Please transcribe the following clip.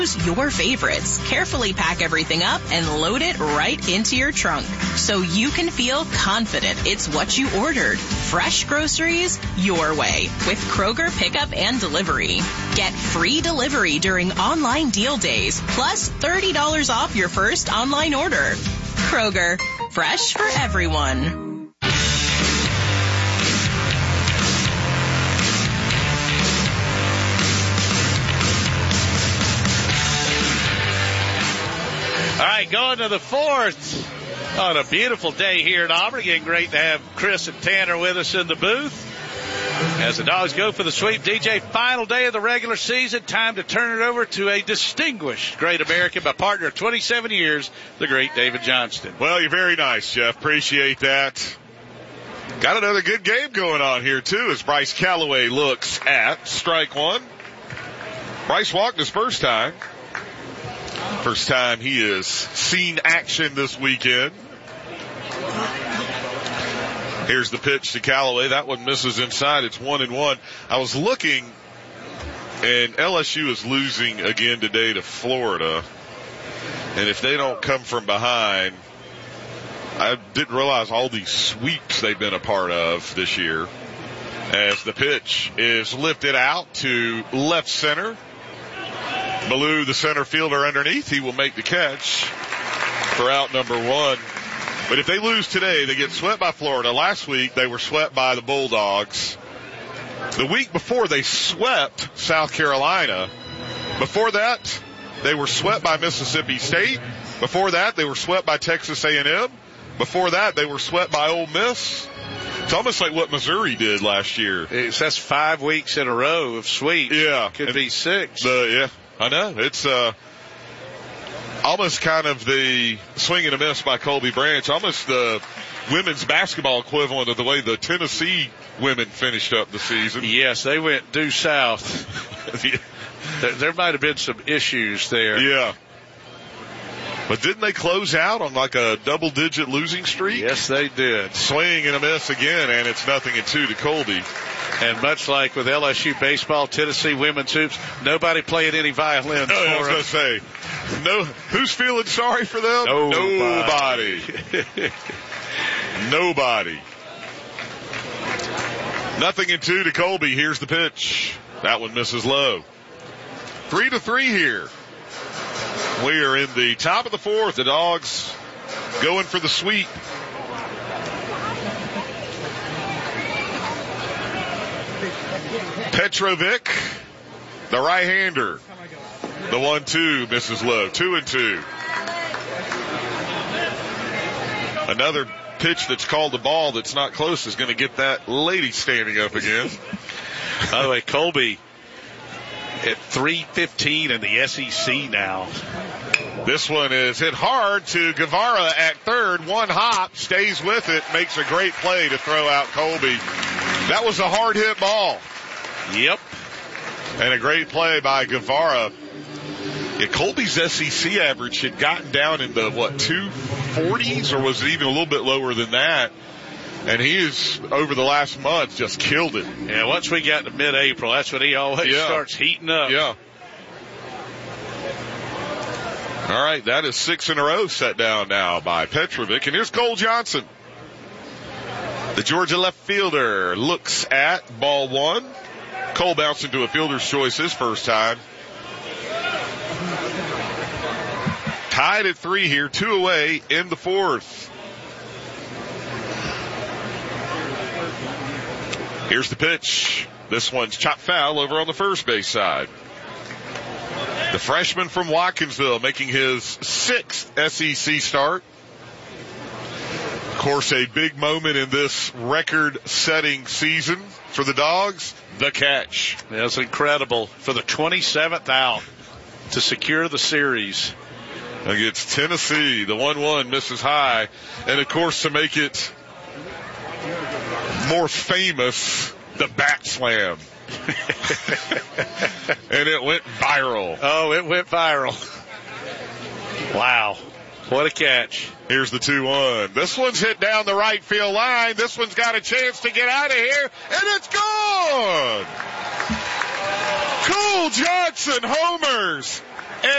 your favorites, carefully pack everything up, and load it right into your trunk so you can feel confident it's what you ordered. Fresh groceries your way with Kroger Pickup and Delivery. Get free delivery during online deal days, plus $30 off your first online order. Kroger, fresh for everyone. All right, going to the fourth on a beautiful day here in Auburn. Again, great to have Chris and Tanner with us in the booth as the Dogs go for the sweep. DJ, final day of the regular season. Time to turn it over to a distinguished Great American, my partner of 27 years, the great David Johnston. Well, you're very nice, Jeff. Appreciate that. Got another good game going on here, too, as Bryce Calloway looks at strike one. Bryce walked his first time. First time he has seen action this weekend. Here's the pitch to Callaway. That one misses inside. It's 1-1. I was looking, and LSU is losing again today to Florida. And if they don't come from behind, I didn't realize all these sweeps they've been a part of this year. As the pitch is lifted out to left center. Ballou, the center fielder underneath, he will make the catch for out number one. But if they lose today, they get swept by Florida. Last week, they were swept by the Bulldogs. The week before, they swept South Carolina. Before that, they were swept by Mississippi State. Before that, they were swept by Texas A&M. Before that, they were swept by Ole Miss. It's almost like what Missouri did last year. That's 5 weeks in a row of sweeps. Yeah. Could be 6. Yeah. I know. It's almost kind of the swing and a miss by Colby Branch, almost the women's basketball equivalent of the way the Tennessee women finished up the season. Yes, they went due south. There might have been some issues there. Yeah. But didn't they close out on like a double-digit losing streak? Yes, they did. Swing and a miss again, and it's 0-2 to Colby. And much like with LSU baseball, Tennessee women's hoops, nobody played any violins. I was going to say, no. Who's feeling sorry for them? Nobody. Nobody. 0-2 to Colby. Here's the pitch. That one misses low. 3-3 here. We are in the top of the fourth. The Dogs going for the sweep. Petrovic, the right-hander. The 1-2 misses low. 2-2. Another pitch that's called a ball that's not close is going to get that lady standing up again. By the way, Colby at 315 in the SEC now. This one is hit hard to Guevara at third. One hop, stays with it, makes a great play to throw out Colby. That was a hard hit ball. Yep. And a great play by Guevara. Yeah, Colby's SEC average had gotten down in the, 240s, or was it even a little bit lower than that? And he is, over the last month, just killed it. Yeah, once we got to mid-April, that's when he always starts heating up. Yeah. All right, that is 6 in a row set down now by Petrovic. And here's Cole Johnson. The Georgia left fielder looks at ball one. Cole bounced into a fielder's choice his first time. Tied at 3 here, 2 away in the fourth. Here's the pitch. This one's chopped foul over on the first base side. The freshman from Watkinsville making his 6th SEC start. Of course, a big moment in this record-setting season for the Dogs, the catch. That's incredible. For the 27th out to secure the series. Against Tennessee, the 1-1 misses high. And, of course, to make it more famous, the bat slam. And it went viral. Oh, it went viral. Wow. What a catch. Here's the 2-1. This one's hit down the right field line. This one's got a chance to get out of here, and it's gone. Cole Johnson homers.